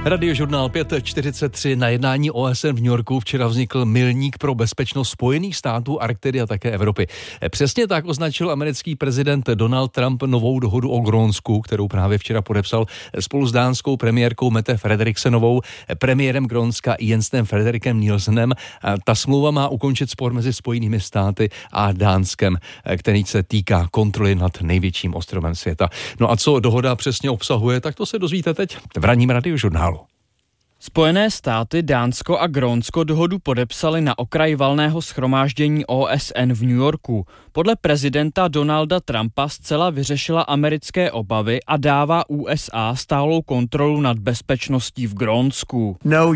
Radiožurnál 5:43. Na jednání OSN v New Yorku včera vznikl milník pro bezpečnost Spojených států, Arktidy a také Evropy. Přesně tak označil americký prezident Donald Trump novou dohodu o Grónsku, kterou právě včera podepsal spolu s dánskou premiérkou Mette Frederiksenovou, premiérem Grónska Jensem Frederikem Nielsenem. Ta smlouva má ukončit spor mezi Spojenými státy a Dánskem, který se týká kontroly nad největším ostrovem světa. No a co dohoda přesně obsahuje, tak to se dozvíte teď v ranním Radiožurnálu. Spojené státy, Dánsko a Grónsko dohodu podepsali na okraji valného shromáždění OSN v New Yorku. Podle prezidenta Donalda Trumpa zcela vyřešila americké obavy a dává USA stálou kontrolu nad bezpečností v Grónsku.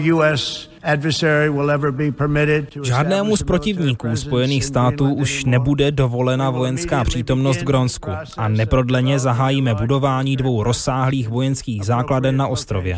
Žádnému z protivníků Spojených států už nebude dovolena vojenská přítomnost v Grónsku a neprodleně zahájíme budování 2 rozsáhlých vojenských základen na ostrově.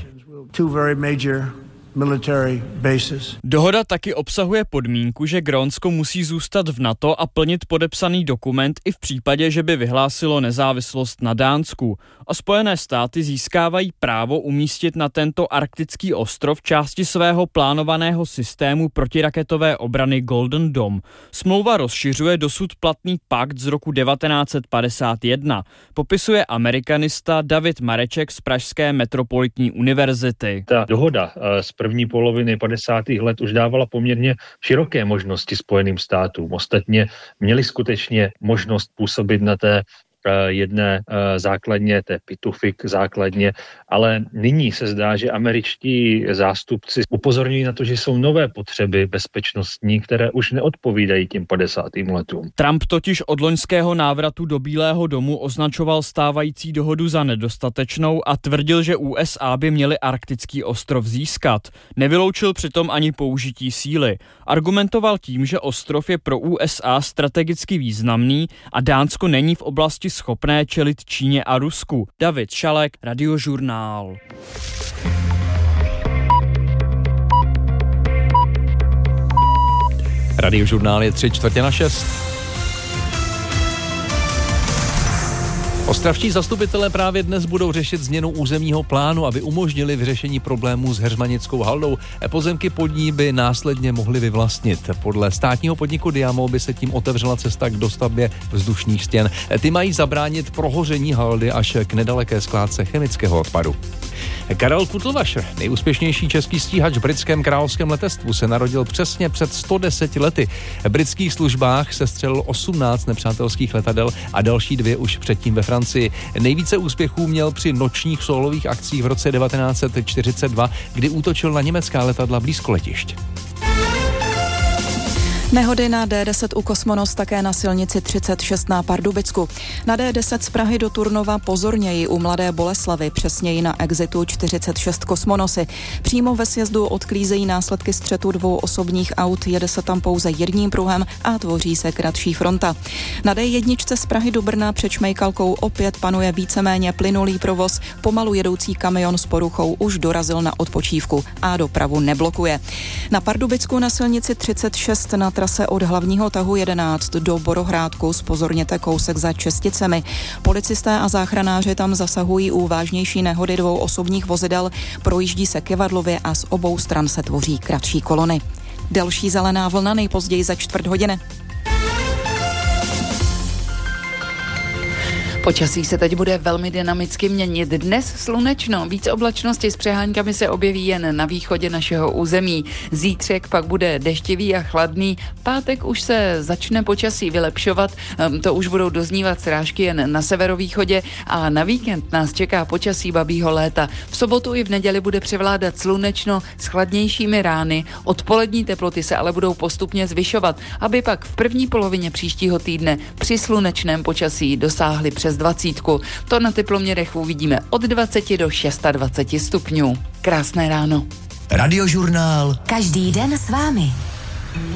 Dohoda taky obsahuje podmínku, že Grónsko musí zůstat v NATO a plnit podepsaný dokument i v případě, že by vyhlásilo nezávislost na Dánsku. A Spojené státy získávají právo umístit na tento arktický ostrov části svého plánovaného systému protiraketové obrany Golden Dome. Smlouva rozšiřuje dosud platný pakt z roku 1951. Popisuje amerikanista David Mareček z Pražské metropolitní univerzity. Ta dohoda z první poloviny 50. let už dávala poměrně široké možnosti Spojeným státům. Ostatně měli skutečně možnost působit na té jedné základně, té Pitufik základně, ale nyní se zdá, že američtí zástupci upozorňují na to, že jsou nové potřeby bezpečnostní, které už neodpovídají těm 50. letům. Trump totiž od loňského návratu do Bílého domu označoval stávající dohodu za nedostatečnou a tvrdil, že USA by měli arktický ostrov získat. Nevyloučil přitom ani použití síly. Argumentoval tím, že ostrov je pro USA strategicky významný a Dánsko není v oblasti schopné čelit Číně a Rusku. David Šalek, Radiožurnál. Radiožurnál je 3/4/6. Ostravští zastupitelé právě dnes budou řešit změnu územního plánu, aby umožnili vyřešení problémů s Heřmanickou haldou. Pozemky pod ní by následně mohli vyvlastnit. Podle státního podniku Diamo by se tím otevřela cesta k dostavbě vzdušných stěn. Ty mají zabránit prohoření haldy až k nedaleké skládce chemického odpadu. Karel Kutlvašer, nejúspěšnější český stíhač v britském královském letectvu, se narodil přesně před 110 lety. V britských službách sestřelil 18 nepřátelských letadel a další 2 už předtím ve Francii. Nejvíce úspěchů měl při nočních sólových akcích v roce 1942, kdy útočil na německá letadla blízko letišť. Nehody na D10 u Kosmonos, také na silnici 36 na Pardubicku. Na D10 z Prahy do Turnova pozorněji u Mladé Boleslavy, přesněji na exitu 46 Kosmonosy. Přímo ve sjezdu odklízejí následky střetu 2 osobních aut, jede se tam pouze jedním pruhem a tvoří se kratší fronta. Na D1 z Prahy do Brna před Šmejkalkou opět panuje víceméně plynulý provoz, pomalu jedoucí kamion s poruchou už dorazil na odpočívku a dopravu neblokuje. Na Pardubicku na silnici 36 na trase od hlavního tahu 11 do Borohrádku zpozorněte kousek za Česticemi. Policisté a záchranáři tam zasahují u vážnější nehody 2 osobních vozidel, projíždí se Kyvadlově a z obou stran se tvoří kratší kolony. Další zelená vlna nejpozději za 4 hodiny. Počasí se teď bude velmi dynamicky měnit. Dnes slunečno, víc oblačnosti s přeháňkami se objeví jen na východě našeho území. Zítřek pak bude deštivý a chladný. Pátek už se začne počasí vylepšovat, to už budou doznívat srážky jen na severovýchodě a na víkend nás čeká počasí babího léta. V sobotu i v neděli bude převládat slunečno s chladnějšími rány. Odpolední teploty se ale budou postupně zvyšovat, aby pak v první polovině příštího týdne při slunečném počasí dosáhly přes 20. To na teploměrech uvidíme od 20 do 26 stupňů. Krásné ráno. Radiožurnál. Každý den s vámi.